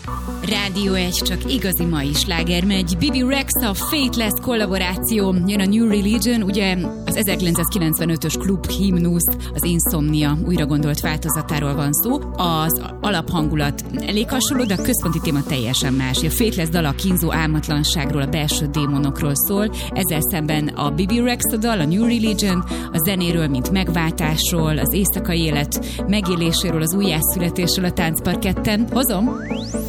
Rádió 1, csak igazi mai sláger megy. Bibi Rexa, a Faithless kollaboráció, jön a New Religion, ugye az 1995-ös klub himnusz, az Insomnia újra gondolt változatáról van szó. Az alaphangulat elég hasonló, de a központi téma teljesen más. A Faithless dal a kínzó álmatlanságról, a belső démonokról szól, ezzel szemben a Bibi Rexa dal, a New Religion, a zenéről, mint megváltásról, az éjszakai élet megéléséről, az újjászületésről a táncparketten. Hozom?